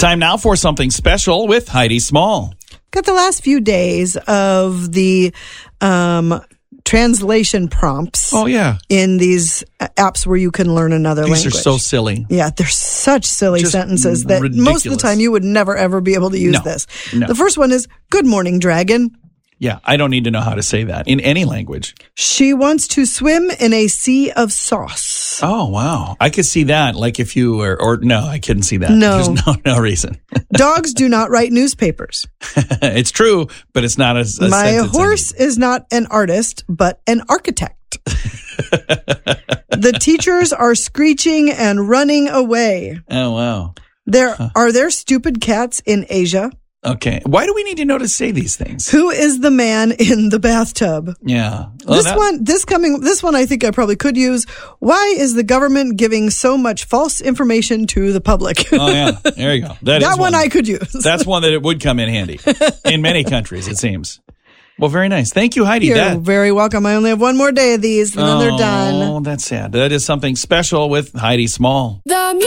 Time now for something special with Heidi Small. Got the last few days of the translation prompts. Oh, yeah. In these apps where you can learn another language. These are so silly. Yeah, they're such silly Just sentences that ridiculous. most of the time you would never, ever be able to use this. No. The first one is, "Good morning, dragon." Yeah, I don't need to know how to say that in any language. "She wants to swim in a sea of sauce." Oh, wow. I could see that, like if you were, or no, I couldn't see that. No. There's no reason. "Dogs do not write newspapers." It's true, but it's not a "My sentence horse is not an artist, but an architect." "The teachers are screeching and running away." Oh, wow. Are there stupid cats in Asia?" Okay. Why do we need to know to say these things? "Who is the man in the bathtub?" Yeah. Well, This one I think I probably could use. "Why is the government giving so much false information to the public?" Oh, yeah. There you go. That one I could use. That's one that it would come in handy in many countries, it seems. Well, very nice. Thank you, Heidi. You're very welcome. I only have one more day of these, and then they're done. Oh, that's sad. That is something special with Heidi Small.